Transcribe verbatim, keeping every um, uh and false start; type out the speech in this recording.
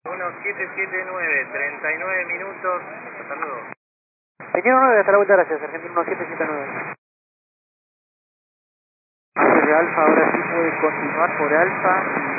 uno siete siete nueve, treinta y nueve minutos. Hasta luego. veintiuno nueve, hasta la vuelta, gracias, Argentina uno siete siete nueve. De Alfa, ahora sí puede continuar por Alfa.